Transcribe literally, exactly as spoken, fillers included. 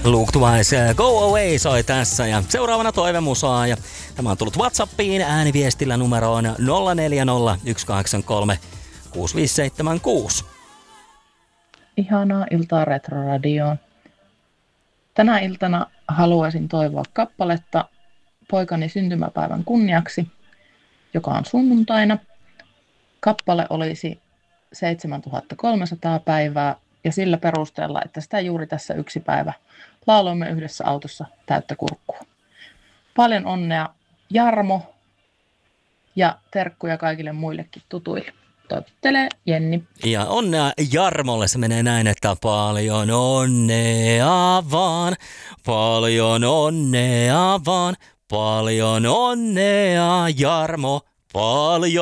Luke Twice, Go Away soi tässä ja seuraavana toivemusaa ja tämä on tullut WhatsAppiin ääniviestillä numeroon nolla neljä nolla yksi kahdeksan kolme kuusi viisi seitsemän kuusi. Ihanaa iltaa Retroradioon. Tänä iltana haluaisin toivoa kappaletta poikani syntymäpäivän kunniaksi, joka on sunnuntaina. Kappale olisi seitsemäntuhattakolmesataa päivää ja sillä perusteella, että sitä juuri tässä yksi päivä lauloimme yhdessä autossa täyttä kurkkua. Paljon onnea Jarmo ja terkkuja kaikille muillekin tutuille. Toivottelee Jenni. Ja onnea Jarmolle, se menee näin, että paljon onnea vaan, paljon onnea vaan, paljon onnea Jarmo, paljon